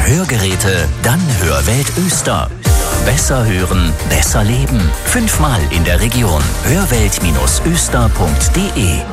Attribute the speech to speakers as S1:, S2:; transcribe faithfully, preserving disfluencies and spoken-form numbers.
S1: Hörgeräte? Dann Hörwelt Öster. Besser hören, besser leben. Fünfmal in der Region. hörwelt Bindestrich öster punkt de